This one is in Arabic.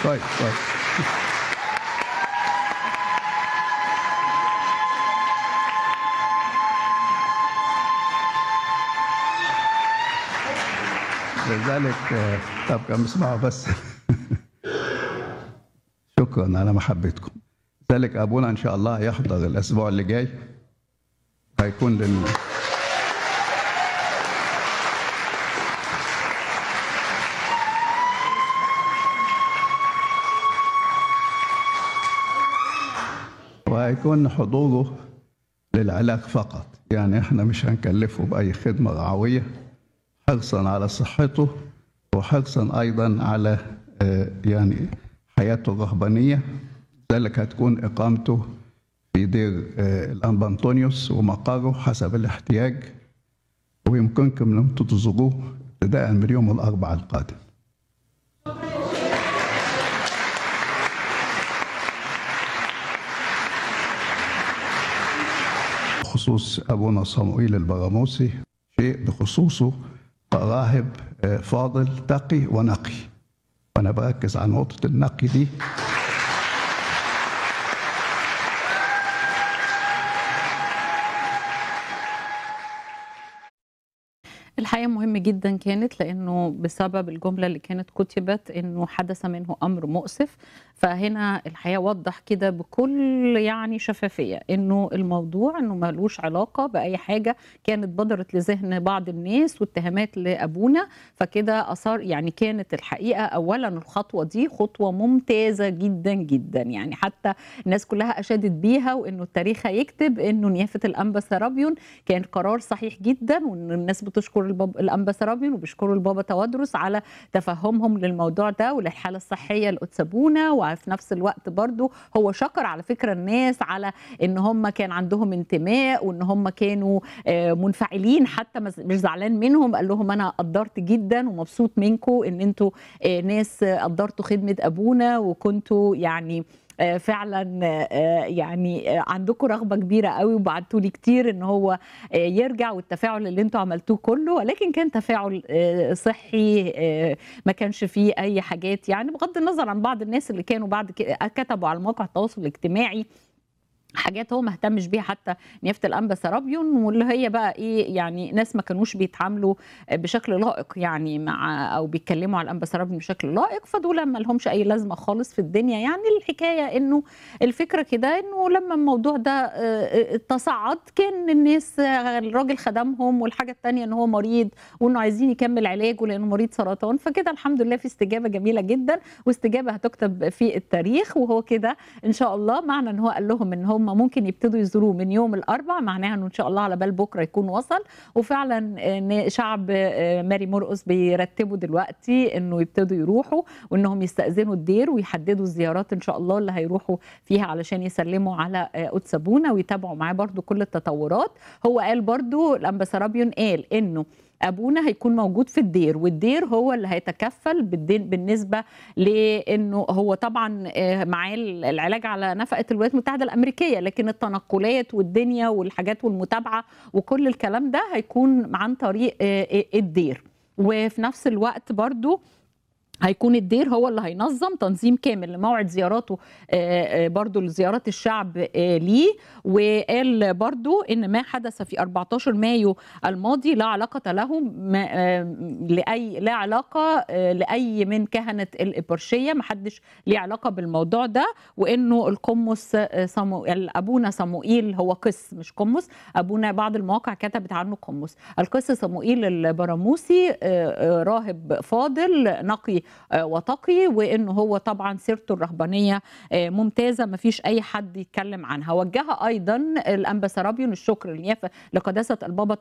كويس كويس. لذلك طب كم اسمعوا بس. شكرا على محبتكم. لذلك ابونا ان شاء الله يحضر الاسبوع اللي جاي، هيكون وهيكون حضوره للعلاج فقط، يعني احنا مش هنكلفه باي خدمه رعويه، حرصا على صحته وحرصا ايضا على يعني حياته الرهبانيه. ذلك هتكون اقامته في دير الانبا انطونيوس ومقره حسب الاحتياج، ويمكنكم ان تزوروه ابتداء من يوم الاربعاء القادم. بخصوص ابونا صموئيل البراموسي، شيء بخصوصه راهب فاضل تقي ونقي، وانا بركز على نقطه النقي دي. الحقيقة مهم جدا كانت، لأنه بسبب الجملة اللي كانت كتبت إنه حدث منه أمر مؤسف، فهنا الحقيقة وضح كده بكل يعني شفافية إنه الموضوع إنه ملوش علاقة بأي حاجة كانت بدرت لذهن بعض الناس واتهامات لأبونا، فكده أثار يعني كانت الحقيقة أولا الخطوة دي خطوة ممتازة جدا جدا، يعني حتى الناس كلها أشادت بيها، وإنه التاريخ هيكتب إنه نيافة الأنبا سرابيون كان قرار صحيح جدا، وإن الناس بتشكر الأنبا سرابيون وبيشكروا البابا توادرس على تفهمهم للموضوع ده وللحالة الصحية لأتسابونا، وفي نفس الوقت برضو هو شكر على فكرة الناس على إن هم كان عندهم انتماء وإن هم كانوا منفعلين، حتى مش زعلان منهم، قال لهم أنا قدرت جدا ومبسوط منكم إن أنتوا ناس قدرتوا خدمة أبونا وكنتوا يعني فعلا يعني عندكم رغبه كبيره قوي، وبعتوا لي كتير ان هو يرجع، والتفاعل اللي انتوا عملتوه كله، ولكن كان تفاعل صحي، ما كانش فيه اي حاجات، يعني بغض النظر عن بعض الناس اللي كانوا بعد كده كتبوا على مواقع التواصل الاجتماعي حاجات هو ما اهتمش بيها حتى نيافة الأنبا سرابيون، واللي هي بقى ايه يعني ناس ما كانوش بيتعاملوا بشكل لائق يعني مع او بيتكلموا على الأنبا سرابيون بشكل لائق، فدول ما لهمش اي لازمه خالص في الدنيا. يعني الحكايه انه الفكره كده انه لما الموضوع ده تصاعد كان الناس الراجل خدمهم، والحاجه الثانيه ان هو مريض وانه عايزين يكمل علاجه لانه مريض سرطان، فكده الحمد لله في استجابه جميله جدا، واستجابه هتكتب في التاريخ، وهو كده ان شاء الله. معنى ان هو قال لهم ان هم ممكن يبتدوا يزوروه من يوم الاربعاء، معناها انه ان شاء الله على بال بكره يكون وصل، وفعلا شعب ماري مرقس بيرتبوا دلوقتي انه يبتدوا يروحوا وانهم يستأذنوا الدير ويحددوا الزيارات ان شاء الله اللي هيروحوا فيها علشان يسلموا على أتسابونا ويتابعوا معاه برضو كل التطورات. هو قال برضو الأنبا سرابيون قال انه ابونا هيكون موجود في الدير، والدير هو اللي هيتكفل بالنسبه لانه هو طبعا معاه العلاج على نفقه الولايات المتحده الامريكيه، لكن التنقلات والدنيا والحاجات والمتابعه وكل الكلام ده هيكون عن طريق الدير. وفي نفس الوقت برضو هيكون الدير هو اللي هينظم تنظيم كامل لموعد زياراته برضو لزيارات الشعب ليه. وقال برضو ان ما حدث في 14 مايو الماضي لا علاقة له لا علاقة لأي من كهنة الإبرشية، ما حدش ليه علاقة بالموضوع ده، وانه القمص ابونا صموئيل هو قس مش قمص، ابونا بعض المواقع كتبت عنه قمص، القس صموئيل البراموسي راهب فاضل نقي وتقي، وانه هو طبعا سيرته الرهبانيه ممتازه ما فيش اي حد يتكلم عنها. وجه ايضا الأنبا سرابيون الشكر لقداسه البابا